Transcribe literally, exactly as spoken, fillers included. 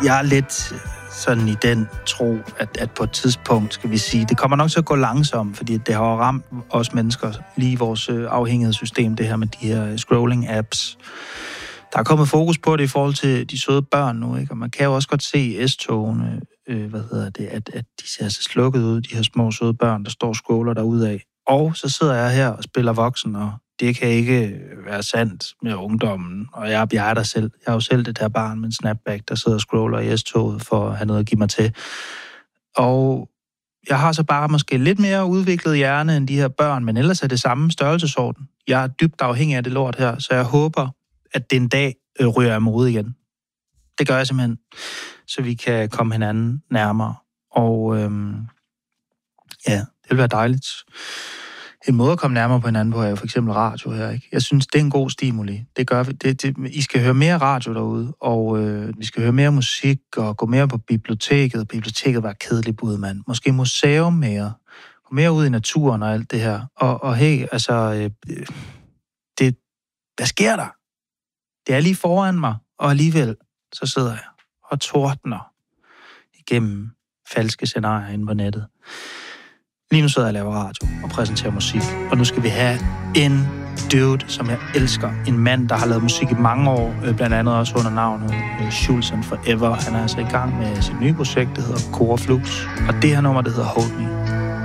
jeg er lidt sådan i den tro, at, at på et tidspunkt, skal vi sige, det kommer nok til at gå langsomt, fordi det har ramt os mennesker, lige vores afhængighedssystem, det her med de her scrolling-apps. Der er kommet fokus på det i forhold til de søde børn nu, ikke? Og man kan jo også godt se i S-togene, øh, hvad hedder det, at, at de ser så slukket ud, de her små søde børn, der står og scroller derudad. Og så sidder jeg her og spiller voksen, og det kan ikke være sandt med ungdommen. Og jeg, jeg er der selv. Jeg er jo selv det der barn med en snapback, der sidder og scroller i S-toget for at have noget at give mig til. Og jeg har så bare måske lidt mere udviklet hjerne end de her børn, men ellers er det samme størrelsesorden. Jeg er dybt afhængig af det lort her, så jeg håber, at det en dag øh, ryger jeg mod igen. Det gør jeg simpelthen, så vi kan komme hinanden nærmere. Og øhm, ja, det vil være dejligt. En måde at komme nærmere på hinanden på er jo for eksempel radio her, ikke? Jeg synes, det er en god stimuli. Det gør vi. Det, det, I skal høre mere radio derude, og øh, vi skal høre mere musik og gå mere på biblioteket. Biblioteket var et kedeligt bud, mand. Måske museum mere. Gå mere ud i naturen og alt det her. Og, og hey, altså, øh, det, hvad sker der? Det er lige foran mig, og alligevel så sidder jeg og tordner igennem falske scenarier inde på nettet. Lige nu sidder jeg og laver radio og præsenterer musik, og nu skal vi have en dude, som jeg elsker. En mand, der har lavet musik i mange år, blandt andet også under navnet Schulz and Forever. Han er altså i gang med sit nye projekt, der hedder Core Flux, og det her nummer, det hedder Hold Me.